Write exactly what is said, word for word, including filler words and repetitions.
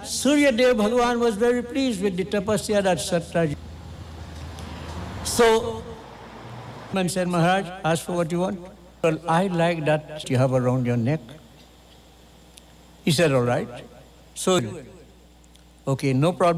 Surya Dev Bhagavan was very pleased with the tapasya that Satyajit. So, man said, Maharaj, ask for what you want. Well, I like that you have around your neck. He said, all right. So, okay, no problem.